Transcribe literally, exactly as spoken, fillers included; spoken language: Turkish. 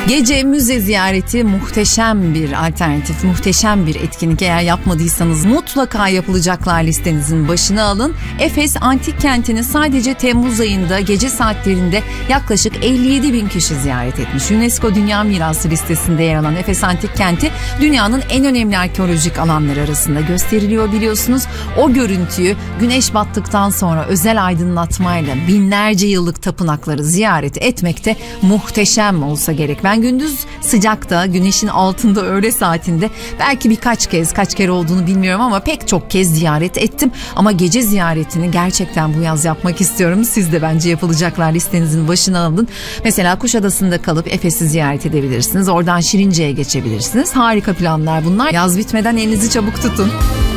Gece müze ziyareti muhteşem bir alternatif, muhteşem bir etkinlik. Eğer yapmadıysanız mutlaka yapılacaklar listenizin başına alın. Efes Antik Kenti'ni sadece Temmuz ayında gece saatlerinde yaklaşık elli yedi bin kişi ziyaret etmiş. UNESCO Dünya Mirası listesinde yer alan Efes Antik Kenti dünyanın en önemli arkeolojik alanları arasında gösteriliyor biliyorsunuz. O görüntüyü güneş battıktan sonra özel aydınlatmayla binlerce yıllık tapınakları ziyaret etmek de muhteşem olsa gerek. Ben gündüz sıcakta, güneşin altında öğle saatinde belki birkaç kez, kaç kere olduğunu bilmiyorum ama pek çok kez ziyaret ettim. Ama gece ziyaretini gerçekten bu yaz yapmak istiyorum. Siz de bence yapılacaklar listenizin başına alın. Mesela Kuşadası'nda kalıp Efes'i ziyaret edebilirsiniz. Oradan Şirince'ye geçebilirsiniz. Harika planlar bunlar. Yaz bitmeden elinizi çabuk tutun.